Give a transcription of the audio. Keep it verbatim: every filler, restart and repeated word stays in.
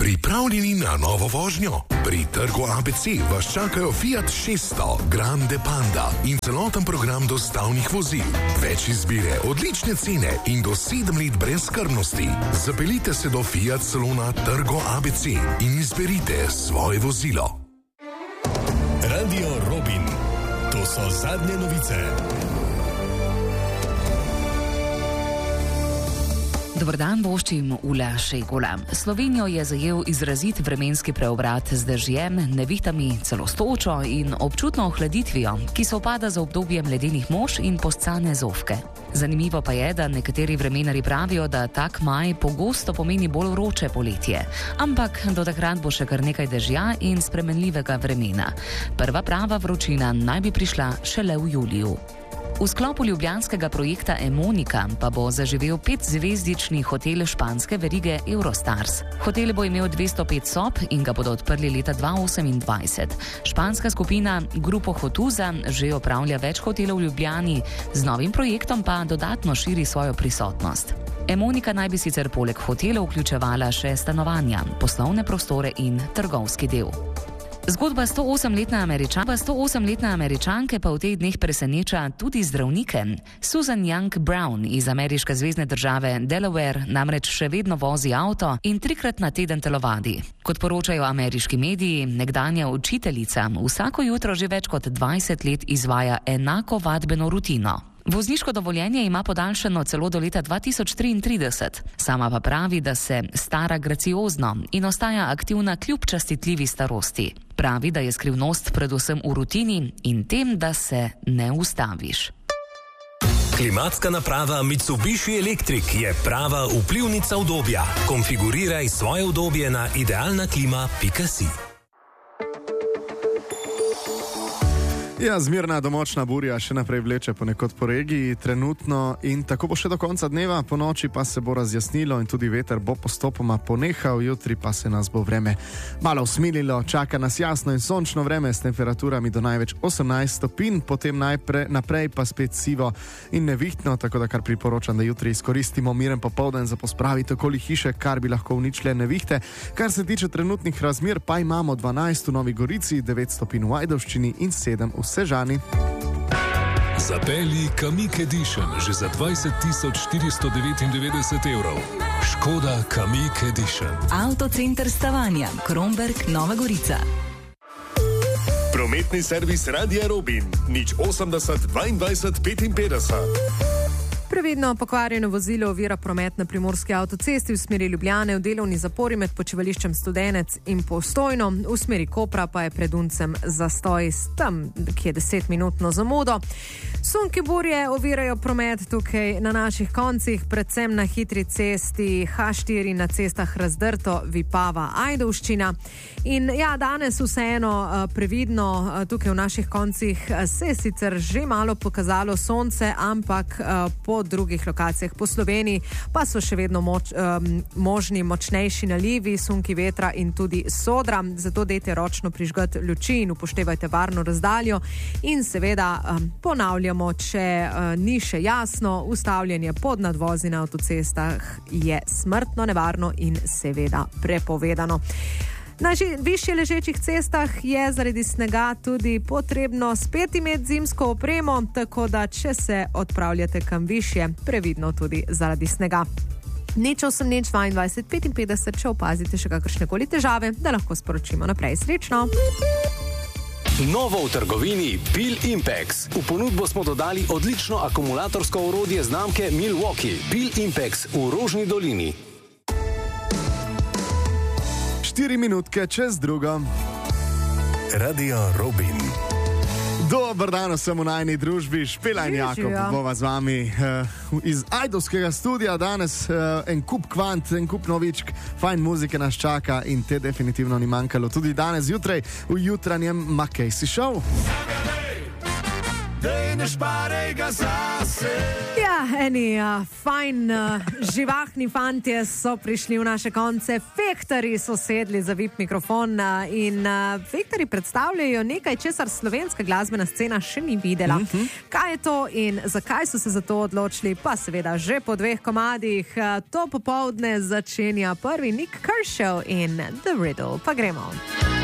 Pripravljeni na novo vožnjo? Pri trgu A B C vas čakajo Fiat šeststo, Grande Panda in celoten program dostavnih vozil. Več izbire, odlične cene in do sedem let brezskrbnosti. Zapeljite se do Fiat salona Trgo A B C in izberite svoje vozilo. Radio Robin. To so zadnje novice. Dobar dan, voščim Ula Šegula. Slovenijo je zajel izrazit vremenski preobrat z dežjem, nevihtami, celo s točo in občutno ohladitvijo, ki se upada z obdobjem ledenih mož in postcane zofke. Zanimivo pa je, da nekateri vremenari pravijo, da tak maj pogosto pomeni bolj vroče poletje. Ampak do takrat bo še kar nekaj dežja in spremenljivega vremena. Prva prava vročina naj bi prišla šele v juliju. V sklopu ljubljanskega projekta Emonika pa bo zaživel petzvezdični hotel španske verige Eurostars. Hotel bo imel dvesto pet sob in ga bodo odprli leta dva tisoč osemindvajset. Španska skupina Grupo Hotuza že opravlja več hotelov v Ljubljani, z novim projektom pa dodatno širi svojo prisotnost. Emonika naj bi sicer poleg hotelov vključevala še stanovanja, poslovne prostore in trgovski del. Zgodba sto osemletne Američanke, sto osemletne Američanke pa v teh dneh preseneča tudi zdravnike. Susan Young Brown iz ameriške zvezne države Delaware namreč še vedno vozi avto in trikrat na teden telovadi. Kot poročajo ameriški mediji, nekdanja učiteljica vsako jutro že več kot dvajset let izvaja enako vadbeno rutino. Vozniško dovoljenje ima podaljšano celo do leta dva tisoč triintrideset. Sama pa pravi, da se stara graciozno in ostaja aktivna kljub častitljivi starosti. Pravi, da je skrivnost predvsem v rutini in tem, da se ne ustaviš. Klimatska naprava Mitsubishi Electric je prava vplivnica udobja. Konfiguriraj svoje udobje na idealnaklima pika si. Ja, zmirna domočna burja še naprej vleče ponekod po regiji, trenutno in tako bo še do konca dneva, po noči pa se bo razjasnilo in tudi veter bo postopoma ponehal, jutri pa se nas bo vreme malo usmililo, čaka nas jasno in sončno vreme s temperaturami do največ osemnajst stopinj, potem najprej, naprej pa spet sivo in nevihtno, tako da kar priporočam, da jutri izkoristimo miren popoldan za pospraviti okoli hiše, kar bi lahko uničile nevihte. Kar se tiče trenutnih razmer, pa imamo dvanajst v Novi Gorici, devet stopinj v Ajdovščini in sedem v Sežani. Zapelji Kamiq Edition že za dvajset tisoč štiristo devetindevetdeset evrov. Škoda Kamiq Edition. Avtocenter Stavanja, Kromberk, Nova Gorica. Prometni servis Radia Robin. nič osemdeset dvaindvajset petinpetdeset. Previdno pokvarjeno vozilo ovira promet na primorski avtocesti v smeri Ljubljane v delovni zapori med počivališčem Studenec in Postojno. V smeri Kopra pa je pred Uncem zastoj tam, ki je desetminutno zamudo. Sunki burje ovirajo promet tukaj na naših koncih, predvsem na hitri cesti ha štiri na cestah Razdrto, Vipava, Ajdovščina. In ja, danes vseeno previdno tukaj v naših koncih se je sicer že malo pokazalo sonce, ampak po drugih lokacijah po Sloveniji pa so še vedno moč, um, možni močnejši nalivi, sunki vetra in tudi sodra. Zato dajte ročno prižgati luči in upoštevajte varno razdaljo. In seveda um, ponavljamo, če uh, ni še jasno, ustavljanje pod nadvozi na avtocestah je smrtno nevarno in seveda prepovedano. Na višje ležečih cestah je zaradi snega tudi potrebno spet imeti zimsko opremo, tako da če se odpravljate kam višje, previdno tudi zaradi snega. Nič osem nič dvaindvajset petinpetdeset, če opazite še kakršnekoli težave, da lahko sporočimo naprej. Srečno! Novo v trgovini Pil Impex. V ponudbo smo dodali odlično akumulatorsko orodje znamke Milwaukee. Pil Impex v Rožni dolini. Štiri minutke čez drugo. Radio Robin. Dobar dan vsem v najni družbi, Špela in Jakob bova z vami uh, iz Ajdovskega studia. Danes uh, en kup kvant, en kup novičk, fajn muzike nas čaka in te definitivno ni manjkalo. Tudi danes jutraj v jutranjem Mackay Show. ne šparaj ga zase. Ja, eni uh, fajn, uh, živahni fantje so prišli v naše konce. Fektarji so sedli za V I P mikrofon uh, in uh, Fektarji predstavljajo nekaj, česar slovenska glasbena scena še ni videla. Mm-hmm. Kaj je to in zakaj so se za to odločili, pa seveda že po dveh komadih. Uh, to popoldne začenja prvi Nick Kershaw in The Riddle. Pa gremo.